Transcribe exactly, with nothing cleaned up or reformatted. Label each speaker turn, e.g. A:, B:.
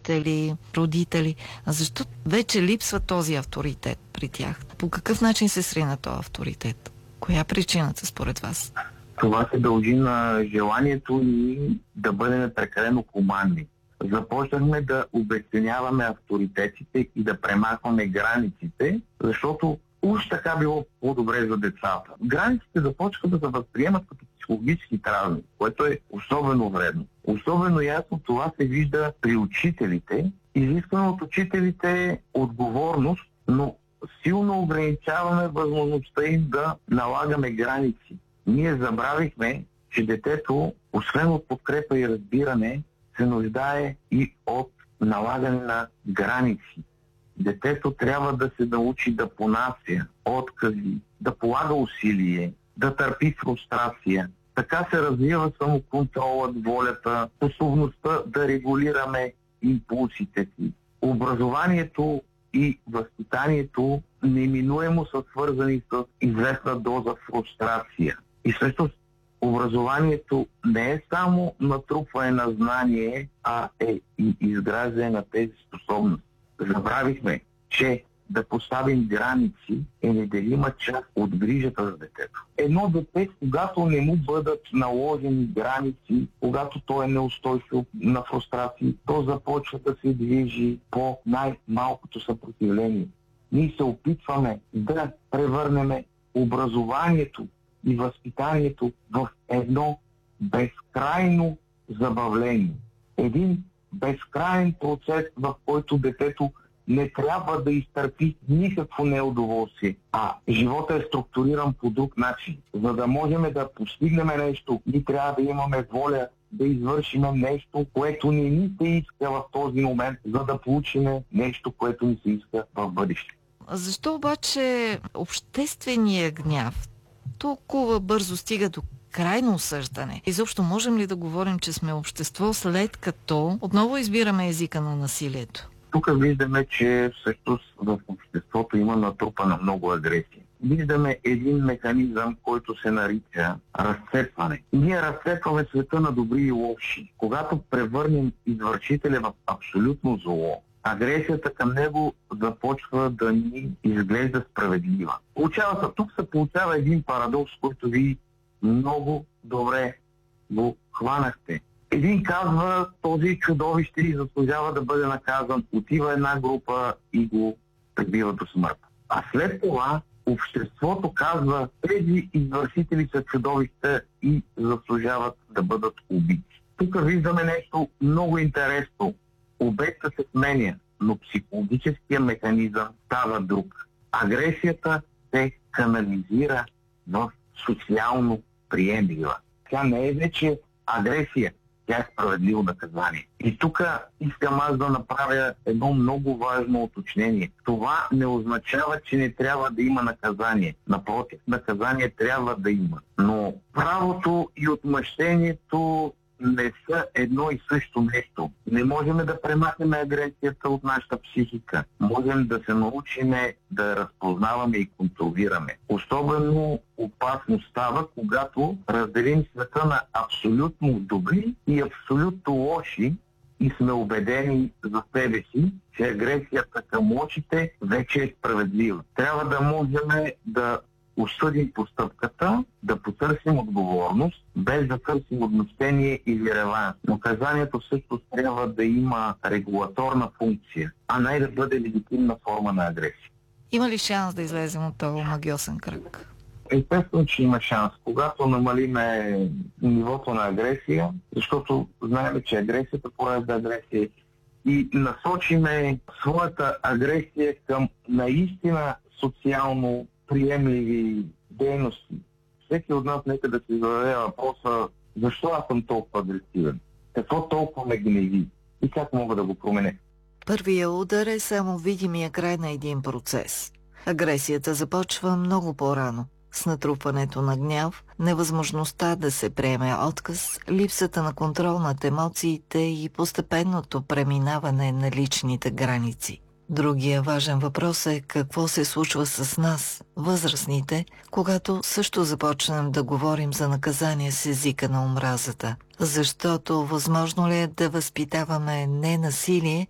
A: учители, родители. А защо вече липсва този авторитет при тях? По какъв начин се срина този авторитет? Коя е причината според вас?
B: Това се дължи на желанието ни да бъдем прекалено хуманни. Започнахме да обесценяваме авторитетите и да премахваме границите, защото уж така било по-добре за децата. Границите започват да се възприемат като психологически травми, което е особено вредно. Особено ясно това се вижда при учителите. Изискваме от учителите отговорност, но силно ограничаваме възможността им да налагаме граници. Ние забравихме, че детето, освен от подкрепа и разбиране, се нуждае и от налагане на граници. Детето трябва да се научи да понася откази, да полага усилие, да търпи фрустрация. Така се развива самоконтролът, волята, способността да регулираме импулсите си. Образованието и възпитанието неминуемо са свързани с известна доза фрустрация. И също образованието не е само натрупване на знание, а е и изграждане на тези способности. Забравихме, че да поставим граници е неделима част от грижата за детето. Едно дете, когато не му бъдат наложени граници, когато то е неустойчив на фрустрации, то започва да се движи по най-малкото съпротивление. Ние се опитваме да превърнем образованието и възпитанието в едно безкрайно забавление. Един безкрайен процес, в който детето не трябва да изтърпи никакво неудоволствие, а живота е структуриран по друг начин. За да можем да постигнем нещо, ние трябва да имаме воля да извършим нещо, което не ни се иска в този момент, за да получим нещо, което ни се иска в бъдеще.
A: Защо обаче общественият гняв толкова бързо стига до крайно осъждане? Изобщо можем ли да говорим, че сме общество, след като отново избираме езика на насилието?
B: Тук виждаме, че всъщност в обществото има натрупана много агресия. Виждаме един механизъм, който се нарича разцепване. Ние разцепваме света на добри и лоши. Когато превърнем извършителя в абсолютно зло, агресията към него започва да ни изглежда справедлива. Получава се, тук се получава един парадокс, който ви много добре го хванахте. Един казва, този чудовище и заслужава да бъде наказан, отива една група и го прибива до смърт. А след това обществото казва, тези извършители са чудовища и заслужават да бъдат убити. Тук виждаме нещо много интересно. Обектът се сменя, но психологическия механизъм става друг. Агресията се канализира в социално приемлива. Тя не е вече агресия, тя е справедливо наказание. И тук искам аз да направя едно много важно уточнение. Това не означава, че не трябва да има наказание. Напротив, наказание трябва да има. Но правото и отмъщението не са едно и също нещо. Не можем да премахнем агресията от нашата психика. Можем да се научим да разпознаваме и контролираме. Особено опасно става, когато разделим света на абсолютно добри и абсолютно лоши и сме убедени за себе си, че агресията към лошите вече е справедлива. Трябва да можем да осъдим постъпката, да потърсим отговорност, без да търсим отмъщение или реванс. Наказанието също трябва да има регулаторна функция, а не да бъде легитимна форма на агресия.
A: Има ли шанс да излезем от този магиосен кръг?
B: Естествено, че има шанс. Когато намалиме нивото на агресия, защото знаем, че агресията поражда агресия, и насочиме своята агресия към наистина социално приемливи дейности. Всеки от нас нека да си зададе въпроса, защо аз съм толкова агресивен? Какво толкова ме гневи? И как мога да го променя?
A: Първия удар е само видимия край на един процес. Агресията започва много по-рано. С натрупването на гняв, невъзможността да се приеме отказ, липсата на контрол над емоциите и постепенното преминаване на личните граници. Другия важен въпрос е какво се случва с нас, възрастните, когато също започнем да говорим за наказание с езика на омразата. Защото възможно ли е да възпитаваме не насилие,